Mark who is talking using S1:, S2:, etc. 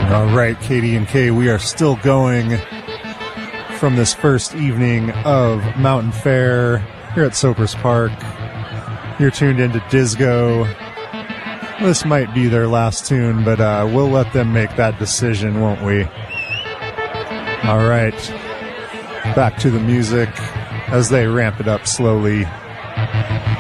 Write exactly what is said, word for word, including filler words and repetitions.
S1: All right, Katie and Kay, we are still going from this first evening of Mountain Fair here at Sopers Park. You're tuned into Disco. This might be their last tune, but uh, we'll let them make that decision, won't we? All right, back to the music as they ramp it up slowly.